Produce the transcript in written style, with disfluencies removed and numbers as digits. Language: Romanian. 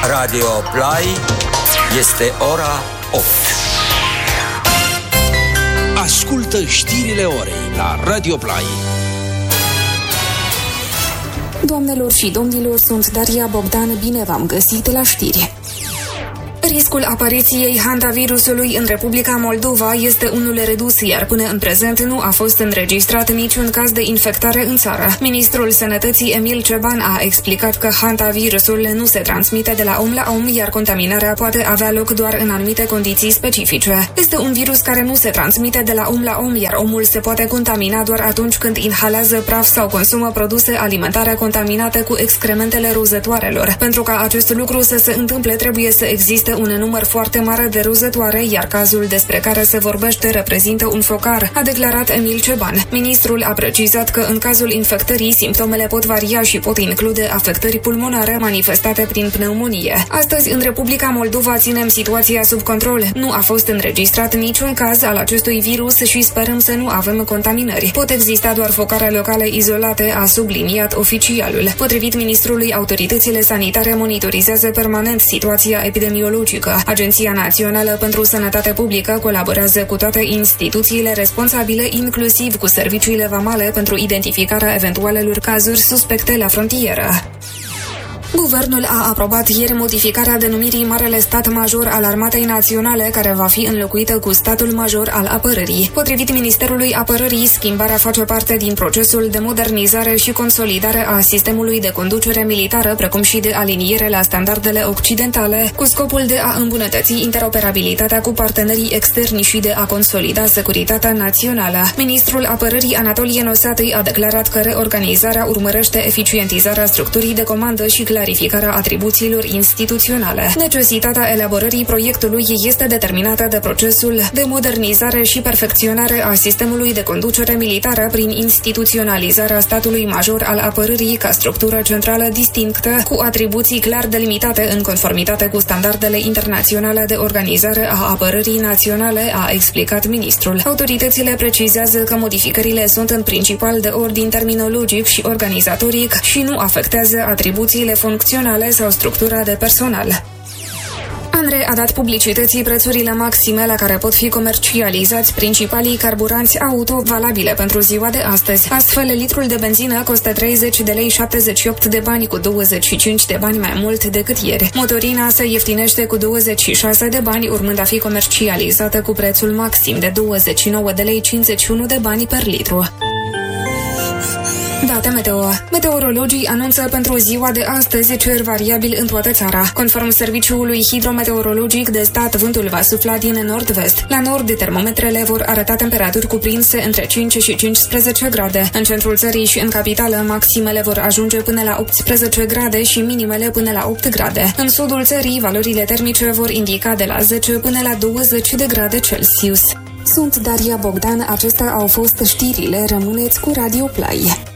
Radio Play este ora 8. Ascultă știrile orei la Radio Play. Doamnelor și domnilor, sunt Daria Bogdan, bine v-am găsit la știri. Riscul apariției hantavirusului în Republica Moldova este unul redus, iar până în prezent nu a fost înregistrat niciun caz de infectare în țară. Ministrul Sănătății Emil Ceban a explicat că hantavirusul nu se transmite de la om la om, iar contaminarea poate avea loc doar în anumite condiții specifice. Este un virus care nu se transmite de la om la om, iar omul se poate contamina doar atunci când inhalează praf sau consumă produse alimentare contaminate cu excrementele rozătoarelor. Pentru ca acest lucru să se întâmple, trebuie să existe un număr foarte mare de rozătoare, iar cazul despre care se vorbește reprezintă un focar, a declarat Emil Ceban. Ministrul a precizat că în cazul infectării, simptomele pot varia și pot include afectări pulmonare manifestate prin pneumonie. Astăzi, în Republica Moldova, ținem situația sub control. Nu a fost înregistrat niciun caz al acestui virus și sperăm să nu avem contaminări. Pot exista doar focare locale izolate, a subliniat oficialul. Potrivit ministrului, autoritățile sanitare monitorizează permanent situația epidemiologică. Agenția Națională pentru Sănătate Publică colaborează cu toate instituțiile responsabile, inclusiv cu serviciile vamale, pentru identificarea eventualelor cazuri suspecte la frontieră. Guvernul a aprobat ieri modificarea denumirii Marele Stat Major al Armatei Naționale, care va fi înlocuită cu Statul Major al Apărării. Potrivit Ministerului Apărării, schimbarea face parte din procesul de modernizare și consolidare a sistemului de conducere militară, precum și de aliniere la standardele occidentale, cu scopul de a îmbunătăți interoperabilitatea cu partenerii externi și de a consolida securitatea națională. Ministrul Apărării Anatolie Nosatăi a declarat că reorganizarea urmărește eficientizarea structurii de comandă și clarificarea atribuțiilor instituționale. Necesitatea elaborării proiectului este determinată de procesul de modernizare și perfecționare a sistemului de conducere militară prin instituționalizarea statului major al apărării ca structură centrală distinctă, cu atribuții clar delimitate în conformitate cu standardele internaționale de organizare a apărării naționale, a explicat ministrul. Autoritățile precizează că modificările sunt în principal de ordin terminologic și organizatoric și nu afectează atribuțiile funcționale sau structura de personal. ANRE a dat publicității prețurile maxime la care pot fi comercializați principalii carburanți auto valabile pentru ziua de astăzi. Astfel, litrul de benzină costă 30 de lei 78 de bani, cu 25 de bani mai mult decât ieri. Motorina se ieftinește cu 26 de bani, urmând a fi comercializată cu prețul maxim de 29 de lei 51 de bani per litru. Date meteo. Meteorologii anunță pentru ziua de astăzi cer variabil în toată țara. Conform Serviciului Hidrometeorologic de Stat, vântul va sufla din nord-vest. La nord, termometrele vor arăta temperaturi cuprinse între 5 și 15 grade. În centrul țării și în capitală, maximele vor ajunge până la 18 grade și minimele până la 8 grade. În sudul țării, valorile termice vor indica de la 10 până la 20 de grade Celsius. Sunt Daria Bogdan, acestea au fost știrile. Rămâneți cu Radio Play.